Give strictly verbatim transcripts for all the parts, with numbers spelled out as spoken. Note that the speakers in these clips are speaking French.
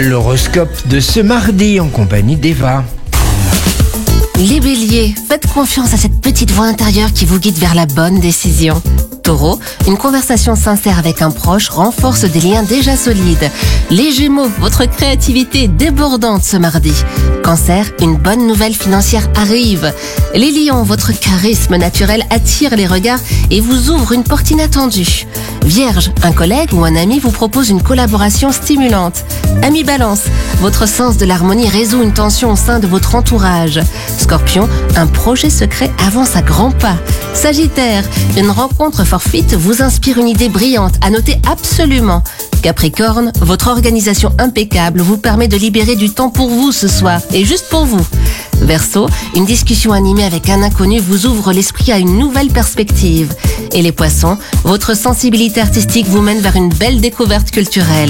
L'horoscope de ce mardi en compagnie d'Eva. Les béliers, faites confiance à cette petite voix intérieure qui vous guide vers la bonne décision. Taureau, une conversation sincère avec un proche renforce des liens déjà solides. Les gémeaux, votre créativité est débordante ce mardi. Cancer, une bonne nouvelle financière arrive. Les lions, votre charisme naturel attire les regards et vous ouvre une porte inattendue. Vierge, un collègue ou un ami vous propose une collaboration stimulante. Ami Balance, votre sens de l'harmonie résout une tension au sein de votre entourage. Scorpion, un projet secret avance à grands pas. Sagittaire, une rencontre fortuite vous inspire une idée brillante à noter absolument. Capricorne, votre organisation impeccable vous permet de libérer du temps pour vous ce soir, et juste pour vous. Verseau, une discussion animée avec un inconnu vous ouvre l'esprit à une nouvelle perspective. Et les poissons, votre sensibilité artistique vous mène vers une belle découverte culturelle.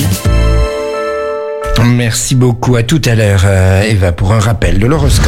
Merci beaucoup, à tout à l'heure euh, Eva pour un rappel de l'horoscope.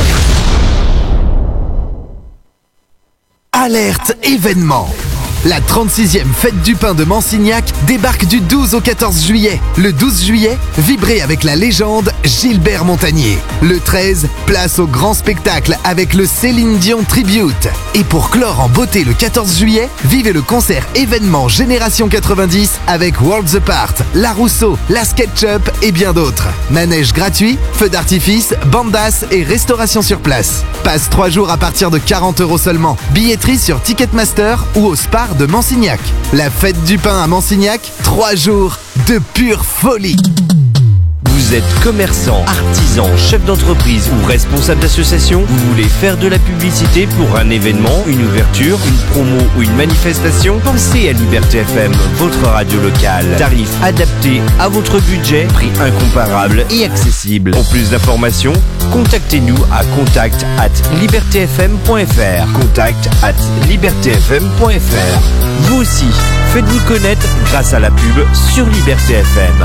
Alerte événement. La trente-sixième fête du pain de Mansignac débarque du douze au quatorze juillet. Le douze juillet, vibrez avec la légende Gilbert Montagnier. Le treize, place au grand spectacle avec le Céline Dion Tribute. Et pour clore en beauté le quatorze juillet, vivez le concert événement Génération quatre-vingt-dix avec Worlds Apart, La Rousseau, La SketchUp et bien d'autres. Manège gratuit, feux d'artifice, bandas et restauration sur place. Passe trois jours à partir de quarante euros seulement. Billetterie sur Ticketmaster ou au Spar de Mansignac. La fête du pain à Mansignac, trois jours de pure folie. Vous êtes commerçant, artisan, chef d'entreprise ou responsable d'association? Vous voulez faire de la publicité pour un événement, une ouverture, une promo ou une manifestation? Pensez à Liberté F M, votre radio locale. Tarif adapté à votre budget, prix incomparable et accessible. Pour plus d'informations, contactez-nous à contact arobase liberté f m point f r. contact arobase liberté f m point f r. Vous aussi, faites-vous connaître grâce à la pub sur Liberté F M.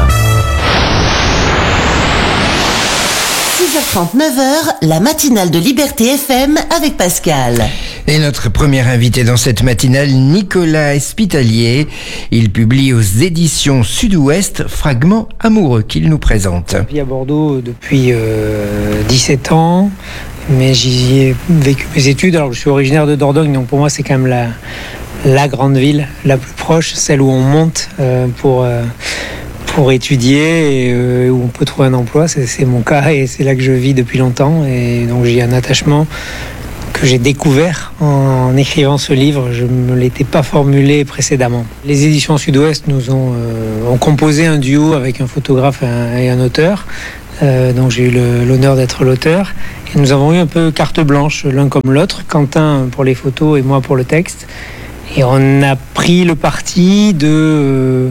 six heures trente, neuf heures, la matinale de Liberté F M avec Pascal. Et notre premier invité dans cette matinale, Nicolas Espitalier. Il publie aux éditions Sud-Ouest Fragments amoureux qu'il nous présente. Je vis à Bordeaux depuis euh, dix-sept ans, mais j'y ai vécu mes études. Alors je suis originaire de Dordogne, donc pour moi c'est quand même la, la grande ville, la plus proche, celle où on monte euh, pour... Euh, pour étudier et euh, où on peut trouver un emploi. C'est, c'est mon cas et c'est là que je vis depuis longtemps, et donc j'ai un attachement que j'ai découvert en, en écrivant ce livre. Je ne me l'étais pas formulé précédemment. Les éditions Sud-Ouest nous ont, euh, ont composé un duo avec un photographe et un, et un auteur, euh, donc j'ai eu le, l'honneur d'être l'auteur, et nous avons eu un peu carte blanche l'un comme l'autre, Quentin pour les photos et moi pour le texte, et on a pris le parti de euh,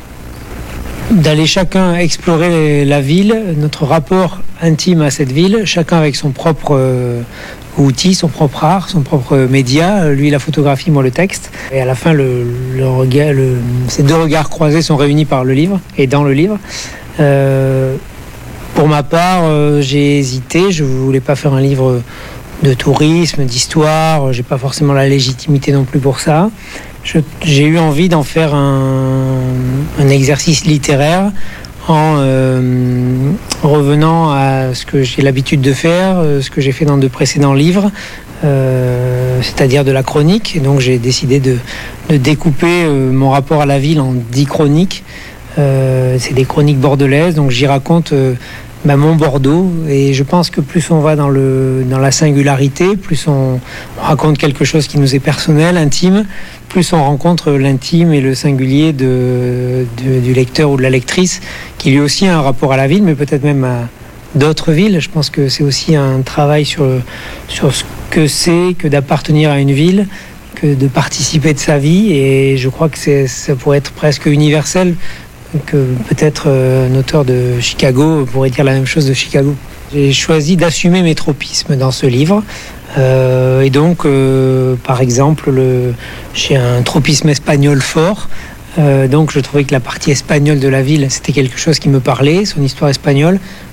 d'aller chacun explorer la ville, notre rapport intime à cette ville, chacun avec son propre euh, outil, son propre art, son propre média, lui la photographie, moi le texte. Et à la fin, le, le regard, le, ces deux regards croisés sont réunis par le livre et dans le livre. Euh, pour ma part, euh, j'ai hésité, je voulais pas faire un livre de tourisme, d'histoire, j'ai pas forcément la légitimité non plus pour ça. Je, j'ai eu envie d'en faire un, un exercice littéraire en euh, revenant à ce que j'ai l'habitude de faire, ce que j'ai fait dans de précédents livres, euh, c'est-à-dire de la chronique. Et donc j'ai décidé de, de découper euh, mon rapport à la ville en dix chroniques. Euh, c'est des chroniques bordelaises, donc j'y raconte euh, bah, mon Bordeaux, et je pense que plus on va dans, le, dans la singularité, plus on, on raconte quelque chose qui nous est personnel, intime, plus on rencontre l'intime et le singulier de, de, du lecteur ou de la lectrice, qui lui aussi a un rapport à la ville, mais peut-être même à d'autres villes. Je pense que c'est aussi un travail sur, sur ce que c'est que d'appartenir à une ville, que de participer de sa vie, et je crois que c'est, ça pourrait être presque universel, que peut-être euh, un auteur de Chicago pourrait dire la même chose de Chicago. J'ai choisi d'assumer mes tropismes dans ce livre. Euh, et donc, euh, par exemple, le, j'ai un tropisme espagnol fort. Euh, donc, je trouvais que la partie espagnole de la ville, c'était quelque chose qui me parlait, son histoire espagnole.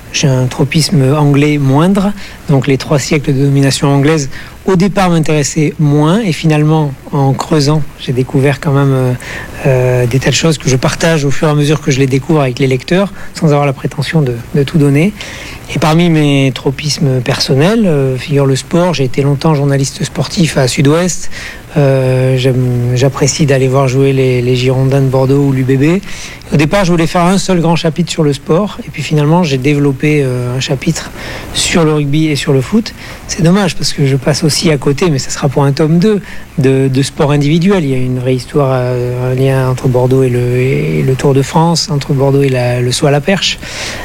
j'ai un tropisme anglais moindre, donc les trois siècles de domination anglaise au départ m'intéressaient moins, et finalement en creusant j'ai découvert quand même euh, euh, des tas de choses que je partage au fur et à mesure que je les découvre avec les lecteurs, sans avoir la prétention de, de tout donner. Et parmi mes tropismes personnels euh, figure le sport. J'ai été longtemps journaliste sportif à Sud-Ouest. Euh, j'apprécie d'aller voir jouer les, les Girondins de Bordeaux ou l'U B B. Au départ, je voulais faire un seul grand chapitre sur le sport, et puis finalement, j'ai développé euh, un chapitre sur le rugby et sur le foot. C'est dommage parce que je passe aussi à côté, mais ça sera pour un tome deux, de, de sport individuel. Il y a une vraie histoire, euh, un lien entre Bordeaux et le, et le Tour de France, entre Bordeaux et la, le saut à la perche.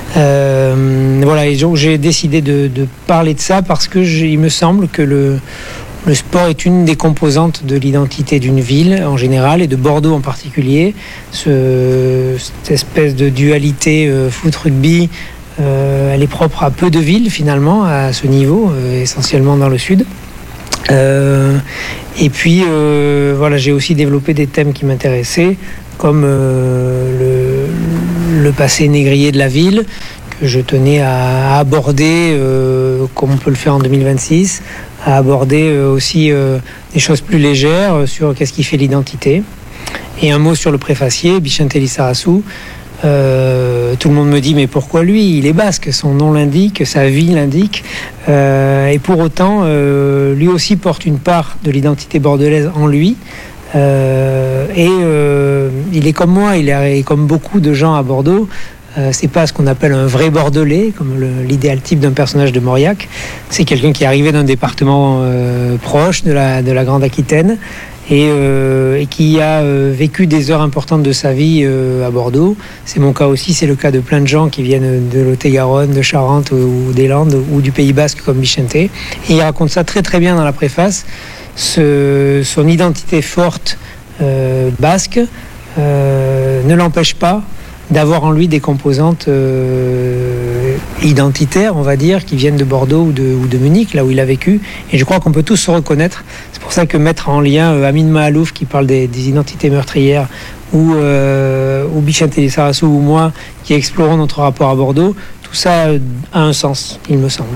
Euh, voilà, et donc j'ai décidé de, de parler de ça parce que il me semble que le Le sport est une des composantes de l'identité d'une ville en général et de Bordeaux en particulier. Ce, cette espèce de dualité euh, foot-rugby, euh, elle est propre à peu de villes finalement à ce niveau, euh, essentiellement dans le sud. Euh, et puis euh, voilà, j'ai aussi développé des thèmes qui m'intéressaient, comme euh, le, le passé négrier de la ville, que je tenais à aborder euh, comme on peut le faire en deux mille vingt-six, à aborder euh, aussi euh, des choses plus légères euh, sur qu'est-ce qui fait l'identité. Et un mot sur le préfacier, Bixente Lizarazu. Euh, tout le monde me dit mais pourquoi lui? Il est basque, son nom l'indique, sa vie l'indique, euh, et pour autant euh, lui aussi porte une part de l'identité bordelaise en lui. Euh, et euh, il est comme moi, il est comme beaucoup de gens à Bordeaux. Euh, c'est pas ce qu'on appelle un vrai Bordelais, comme le, l'idéal type d'un personnage de Mauriac. C'est quelqu'un qui est arrivé d'un département euh, proche de la, de la Grande Aquitaine et, euh, et qui a euh, vécu des heures importantes de sa vie euh, à Bordeaux. C'est mon cas aussi, c'est le cas de plein de gens qui viennent de Lot-et-Garonne, de Charente ou, ou des Landes ou du Pays Basque comme Bixente. Et il raconte ça très très bien dans la préface, ce, son identité forte euh, basque euh, ne l'empêche pas d'avoir en lui des composantes euh, identitaires, on va dire, qui viennent de Bordeaux ou de, ou de Munich, là où il a vécu. Et je crois qu'on peut tous se reconnaître. C'est pour ça que mettre en lien euh, Amin Mahalouf, qui parle des, des identités meurtrières, ou, euh, ou Bixente Lizarazu, ou moi, qui explorons notre rapport à Bordeaux, tout ça a un sens, il me semble.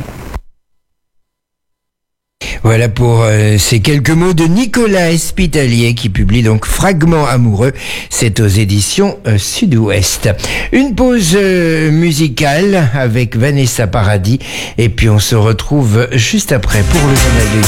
Voilà pour euh, ces quelques mots de Nicolas Espitalier qui publie donc Fragments amoureux. C'est aux éditions euh, Sud-Ouest. Une pause euh, musicale avec Vanessa Paradis et puis on se retrouve juste après pour le journal de